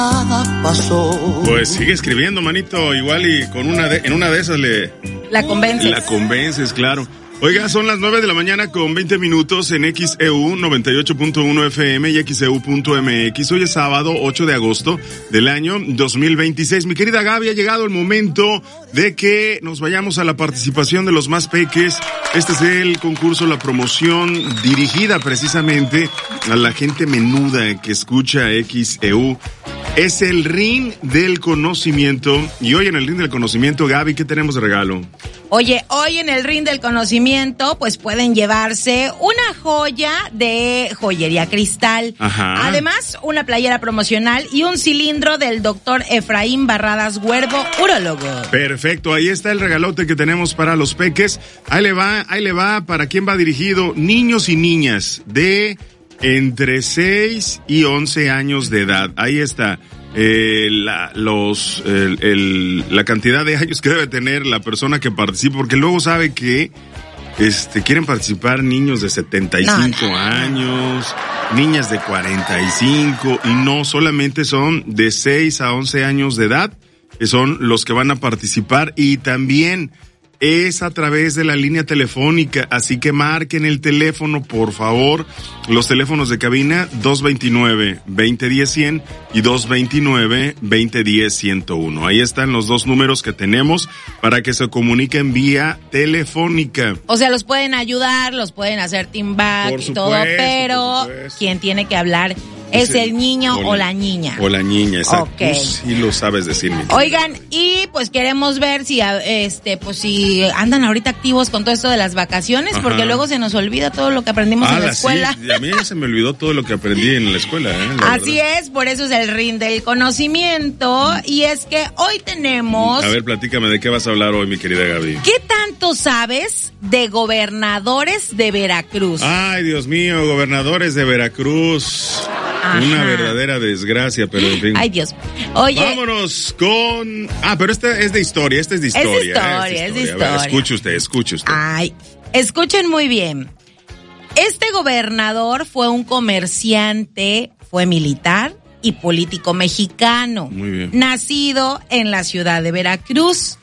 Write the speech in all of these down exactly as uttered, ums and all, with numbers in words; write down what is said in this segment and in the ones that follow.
Pues sigue escribiendo, manito, igual y con una de, en una de esas le... La convences. La convences, claro. Oiga, son las nueve de la mañana con veinte minutos en X E U noventa y ocho punto uno F M y X E U punto M X. Hoy es sábado ocho de agosto del año dos mil veintiséis. Mi querida Gaby, ha llegado el momento de que nos vayamos a la participación de los más peques. Este es el concurso, la promoción dirigida precisamente a la gente menuda que escucha X E U. Es el Ring del Conocimiento. Y hoy en el Ring del Conocimiento, Gaby, ¿qué tenemos de regalo? Oye, hoy en el Ring del Conocimiento, pues pueden llevarse una joya de joyería cristal. Ajá. Además, una playera promocional y un cilindro del doctor Efraín Barradas Huervo, urólogo. Perfecto, ahí está el regalote que tenemos para los peques. Ahí le va, ahí le va, ¿para quién va dirigido? Niños y niñas de entre seis y once años de edad. Ahí está. Eh, la, los, el, el, la cantidad de años que debe tener la persona que participa, porque luego sabe que este, quieren participar niños de setenta y cinco no, no, años, niñas de cuarenta y cinco, y no solamente son de seis a once años de edad, que son los que van a participar, y también es a través de la línea telefónica, así que marquen el teléfono, por favor. Los teléfonos de cabina dos veintinueve, veinte diez, cien y dos veintinueve, veinte diez, ciento uno. Ahí están los dos números que tenemos para que se comuniquen vía telefónica. O sea, los pueden ayudar, los pueden hacer team back y todo, pero quien tiene que hablar es el niño o la, o la niña. O la niña, exacto. Okay. Tú sí lo sabes decir, mi Oigan, y pues queremos ver si este pues si andan ahorita activos con todo esto de las vacaciones, Ajá. porque luego se nos olvida todo lo que aprendimos ah, en la escuela. Sí. A mí ya se me olvidó todo lo que aprendí en la escuela. ¿eh? La Así verdad. es, por eso es el Ring del Conocimiento. Y es que hoy tenemos... A ver, platícame, ¿de qué vas a hablar hoy, mi querida Gaby? ¿Qué tanto sabes de gobernadores de Veracruz? Ay, Dios mío, gobernadores de Veracruz... Ajá. Una verdadera desgracia, pero en fin. Ay, Dios. Oye. Vámonos con... Ah, pero esta es de historia, esta es de historia. Es de historia, ¿eh? es de historia. A ver, escuche usted, escuche usted. Ay, escuchen muy bien. Este gobernador fue un comerciante, fue militar y político mexicano. Muy bien. Nacido en la ciudad de Veracruz.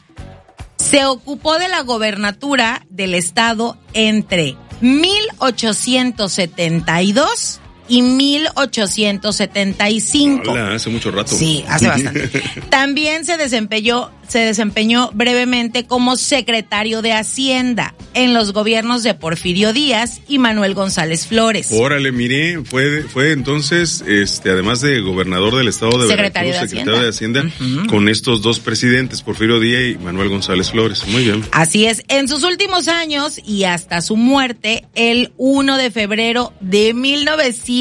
Se ocupó de la gobernatura del estado entre mil ochocientos setenta y dos y mil ochocientos setenta y cinco. Hola, hace mucho rato. Sí, hace bastante. También se desempeñó, se desempeñó brevemente como secretario de Hacienda en los gobiernos de Porfirio Díaz y Manuel González Flores. Órale, mire, fue fue entonces, este, además de gobernador del estado de secretario Veracruz, de secretario de Hacienda, uh-huh. con estos dos presidentes, Porfirio Díaz y Manuel González Flores. Muy bien. Así es. En sus últimos años y hasta su muerte, el primero de febrero de mil novecientos,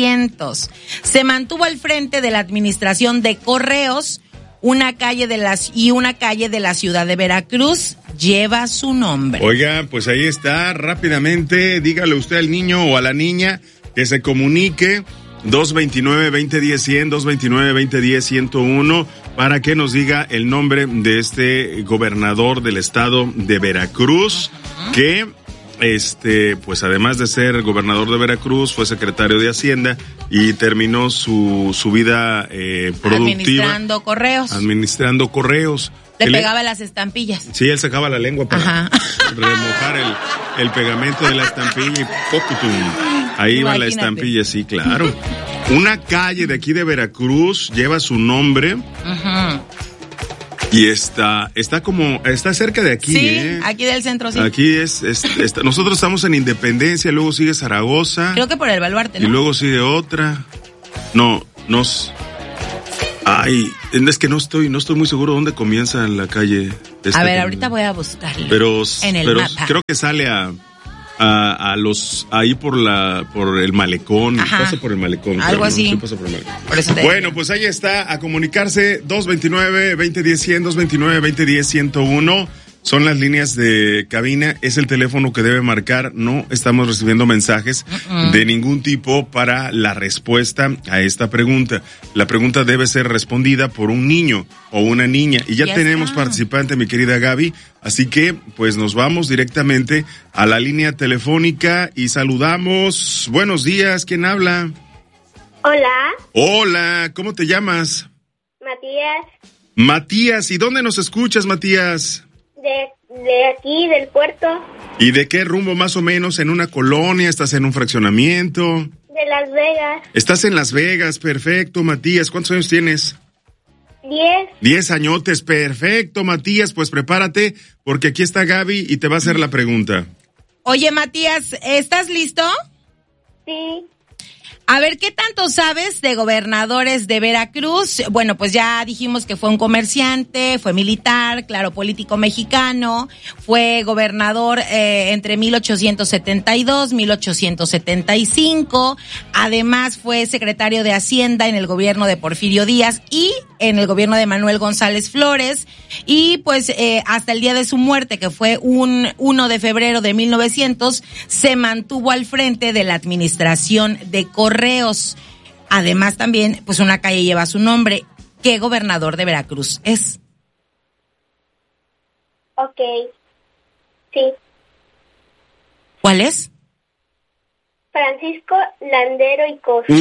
se mantuvo al frente de la administración de Correos. Una calle de las y una calle de la ciudad de Veracruz lleva su nombre. Oiga, pues ahí está, rápidamente, dígale usted al niño o a la niña que se comunique dos veintinueve, veinte diez, cien, dos veintinueve, veinte diez, ciento uno para que nos diga el nombre de este gobernador del estado de Veracruz, uh-huh. que Este, pues además de ser gobernador de Veracruz, fue secretario de Hacienda y terminó su, su vida eh, productiva. Administrando correos. Administrando correos. Le pegaba le... las estampillas. Sí, él sacaba la lengua para Ajá. remojar el, el pegamento de la estampilla y ¡pocutum! Ahí Imagínate. va la estampilla, sí, claro. Una calle de aquí de Veracruz lleva su nombre. Ajá. Y está, está como, está cerca de aquí, sí, ¿eh? aquí del centro, sí. Aquí es, es está, nosotros estamos en Independencia, luego sigue Zaragoza. Creo que por el Baluarte, ¿no? Y luego sigue otra. No, nos, ay, es que no estoy, no estoy muy seguro dónde comienza la calle. A ver, ahorita voy a buscarlo. Pero, en el pero mapa. creo que sale a, a, a los, ahí por la, por el malecón. Ajá. Pasa por el malecón. Algo creo, así. ¿no? Sí, pasa por el malecón. Por eso te bueno, pues ahí está, a comunicarse dos veintinueve, veinte diez, cien, dos veintinueve, veinte diez, ciento uno. Son las líneas de cabina, es el teléfono que debe marcar. No estamos recibiendo mensajes uh-uh. de ningún tipo para la respuesta a esta pregunta. La pregunta debe ser respondida por un niño o una niña. Y ya, ya tenemos está. participante, mi querida Gaby. Así que, pues nos vamos directamente a la línea telefónica y saludamos. Buenos días, ¿quién habla? Hola. Hola, ¿cómo te llamas? Matías. Matías, ¿y dónde nos escuchas, Matías? De, de aquí, del puerto. ¿Y de qué rumbo más o menos? ¿En una colonia? ¿Estás en un fraccionamiento? De Las Vegas. Estás en Las Vegas, perfecto, Matías. ¿Cuántos años tienes? Diez. Diez añotes, perfecto, Matías. Pues prepárate, porque aquí está Gaby y te va a hacer la pregunta. Oye, Matías, ¿estás listo? Sí. A ver, ¿qué tanto sabes de gobernadores de Veracruz? Bueno, pues ya dijimos que fue un comerciante, fue militar, claro, político mexicano, fue gobernador eh, entre mil ochocientos setenta y dos, mil ochocientos setenta y cinco, además fue secretario de Hacienda en el gobierno de Porfirio Díaz y en el gobierno de Manuel González Flores, y pues eh, hasta el día de su muerte, que fue un uno de febrero de mil novecientos, se mantuvo al frente de la administración de Correos. Además también, pues una calle lleva su nombre. ¿Qué gobernador de Veracruz es? Ok. Sí. ¿Cuál es? Francisco Landero y Cosa. ¡Wow!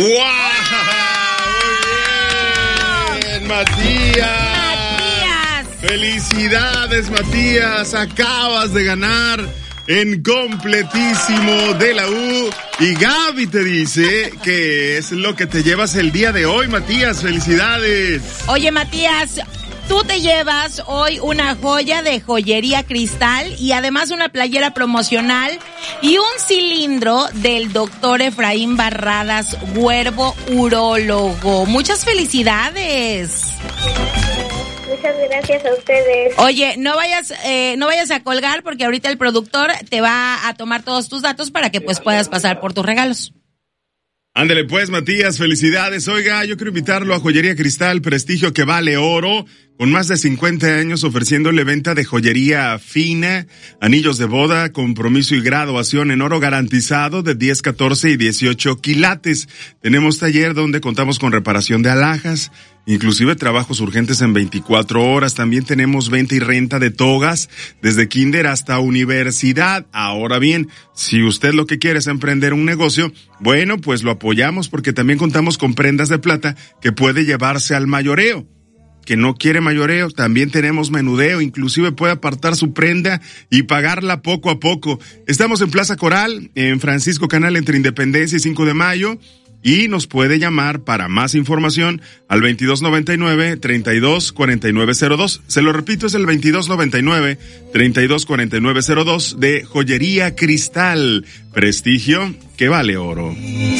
¡Muy bien, Matías! ¡Matías! ¡Felicidades, Matías! Acabas de ganar en completísimo de la U. Y Gaby te dice que es lo que te llevas el día de hoy, Matías. ¡Felicidades! Oye, Matías, tú te llevas hoy una joya de Joyería Cristal y además una playera promocional y un cilindro del doctor Efraín Barradas, Huervo Urólogo. ¡Muchas felicidades! Muchas gracias a ustedes. Oye, no vayas, eh, no vayas a colgar porque ahorita el productor te va a tomar todos tus datos para que pues puedas pasar por tus regalos. Ándale pues, Matías, felicidades. Oiga, yo quiero invitarlo a Joyería Cristal, prestigio que vale oro, con más de cincuenta años ofreciéndole venta de joyería fina, anillos de boda, compromiso y graduación en oro garantizado de diez, catorce y dieciocho quilates. Tenemos taller donde contamos con reparación de alhajas, inclusive trabajos urgentes en veinticuatro horas. También tenemos venta y renta de togas desde kinder hasta universidad. Ahora bien, si usted lo que quiere es emprender un negocio, bueno, pues lo apoyamos porque también contamos con prendas de plata que puede llevarse al mayoreo. Que no quiere mayoreo, también tenemos menudeo, inclusive puede apartar su prenda y pagarla poco a poco. Estamos en Plaza Coral, en Francisco Canal entre Independencia y cinco de mayo. Y nos puede llamar para más información al veintidós noventa y nueve, treinta y dos, cuarenta y nueve cero dos. Se lo repito, es el veintidós noventa y nueve, treinta y dos, cuarenta y nueve cero dos de Joyería Cristal. Prestigio que vale oro.